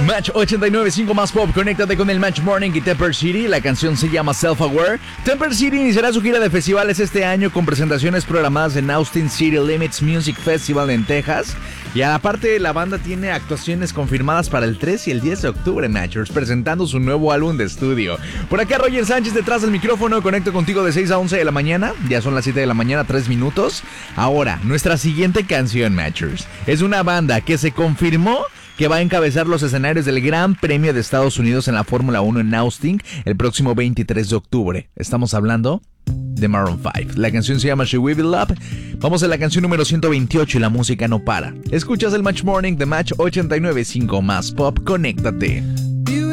Match 89.5 más pop, conéctate con el Match Morning y Temper City. La canción se llama Self Aware. Temper City iniciará su gira de festivales este año con presentaciones programadas en Austin City Limits Music Festival en Texas. Y aparte, la banda tiene actuaciones confirmadas para el 3 y el 10 de octubre, Matchers, presentando su nuevo álbum de estudio. Por acá Roger Sánchez detrás del micrófono, conecto contigo de 6 a 11 de la mañana. Ya son las 7 de la mañana, 3 minutos. Ahora, nuestra siguiente canción, Matchers, es una banda que se confirmó que va a encabezar los escenarios del Gran Premio de Estados Unidos en la Fórmula 1 en Austin el próximo 23 de octubre. Estamos hablando de Maroon 5. La canción se llama She Will Be Love. Vamos a la canción número 128 y la música no para. Escuchas el Match Morning de Match 89.5 más pop. Conéctate.